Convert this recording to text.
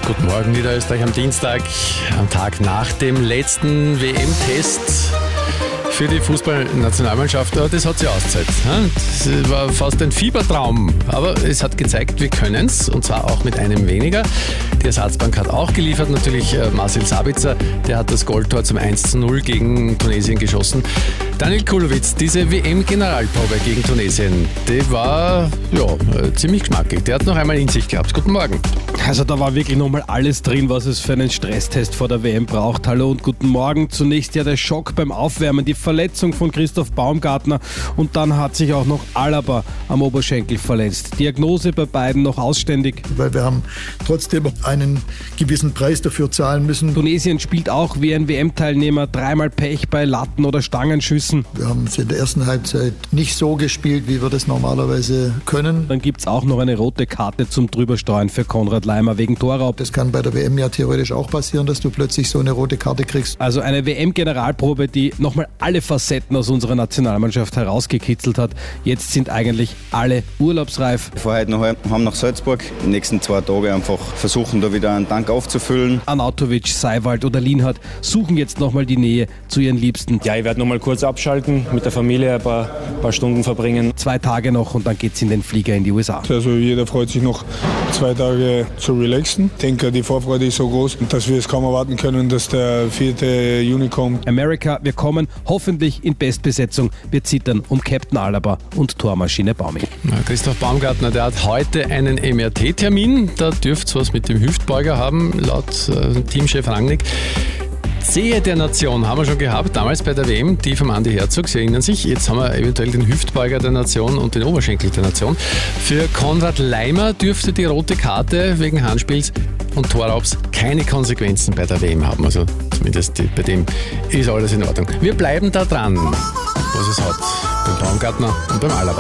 Guten Morgen, Niederösterreich am Dienstag, am Tag nach dem letzten WM-Test für die Fußballnationalmannschaft. Das hat sich ausgezahlt. Das war fast ein Fiebertraum, aber es hat gezeigt, wir können es, und zwar auch mit einem weniger. Die Ersatzbank hat auch geliefert, natürlich Marcel Sabitzer, der hat das Goldtor zum 1:0 gegen Tunesien geschossen. Daniel Kulowitz, diese WM-Generalprobe gegen Tunesien, die war ziemlich geschmackig. Der hat noch einmal in sich gehabt. Guten Morgen. Also da war wirklich nochmal alles drin, was es für einen Stresstest vor der WM braucht. Hallo und guten Morgen. Zunächst ja der Schock beim Aufwärmen, die Verletzung von Christoph Baumgartner und dann hat sich auch noch Alaba am Oberschenkel verletzt. Diagnose bei beiden noch ausständig. Weil wir haben trotzdem einen gewissen Preis dafür zahlen müssen. Tunesien spielt auch wie ein WM-Teilnehmer, dreimal Pech bei Latten- oder Stangenschüssen. Wir haben es in der ersten Halbzeit nicht so gespielt, wie wir das normalerweise können. Dann gibt es auch noch eine rote Karte zum Drübersteuern für Konrad Laimer wegen Torraub. Das kann bei der WM ja theoretisch auch passieren, dass du plötzlich so eine rote Karte kriegst. Also eine WM-Generalprobe, die nochmal alle Facetten aus unserer Nationalmannschaft herausgekitzelt hat. Jetzt sind eigentlich alle urlaubsreif. Wir fahren heute noch heim nach Salzburg. Die nächsten 2 Tage einfach versuchen, da wieder einen Tank aufzufüllen. Arnautovic, Seiwald oder Lienhardt suchen jetzt nochmal die Nähe zu ihren Liebsten. Ja, ich werde nochmal kurz abschalten, mit der Familie ein paar Stunden verbringen. 2 Tage noch und dann geht's in den Flieger in die USA. Also jeder freut sich noch 2 Tage zu relaxen. Ich denke, die Vorfreude ist so groß, dass wir es kaum erwarten können, dass der 4. Juni kommt. America, wir kommen hoffentlich in Bestbesetzung. Wir zittern um Captain Alaba und Tormaschine Baumi. Christoph Baumgartner, der hat heute einen MRT-Termin. Da dürfte es was mit dem Hüftbeuger haben, laut Teamchef Rangnick. Zehe der Nation haben wir schon gehabt, damals bei der WM, die vom Andi Herzog, Sie erinnern sich. Jetzt haben wir eventuell den Hüftbeuger der Nation und den Oberschenkel der Nation. Für Konrad Laimer dürfte die rote Karte wegen Handspiels und Torraubs keine Konsequenzen bei der WM haben. Also zumindest bei dem ist alles in Ordnung. Wir bleiben da dran, was es hat, beim Baumgartner und beim Alaba.